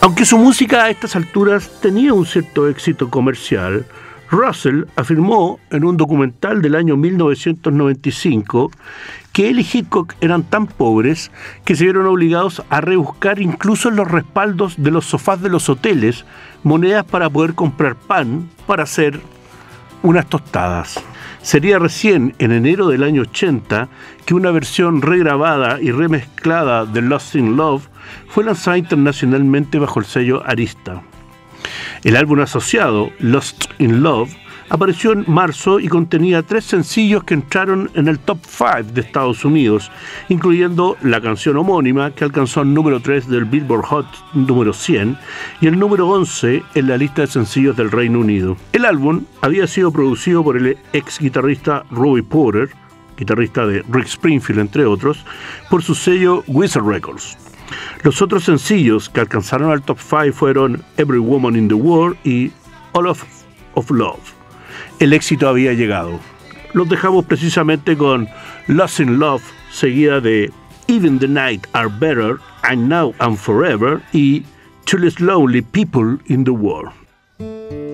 Aunque su música a estas alturas tenía un cierto éxito comercial, Russell afirmó en un documental del año 1995 que él y Hitchcock eran tan pobres que se vieron obligados a rebuscar incluso en los respaldos de los sofás de los hoteles monedas para poder comprar pan para hacer unas tostadas. Sería recién en enero del año 80 que una versión regrabada y remezclada de Lost in Love fue lanzada internacionalmente bajo el sello Arista. El álbum asociado, Lost in Love, apareció en marzo y contenía 3 sencillos que entraron en el top 5 de Estados Unidos, incluyendo la canción homónima que alcanzó el número 3 del Billboard Hot número 100 y el número 11 en la lista de sencillos del Reino Unido. El álbum había sido producido por el ex guitarrista Robbie Porter, guitarrista de Rick Springfield entre otros, por su sello Wizard Records. Los otros sencillos que alcanzaron al top 5 fueron Every Woman in the World y All of Love. El éxito había llegado. Los dejamos precisamente con Lost in Love, seguida de Even the Night Are Better, and Now and Forever y To Less Lonely People in the World.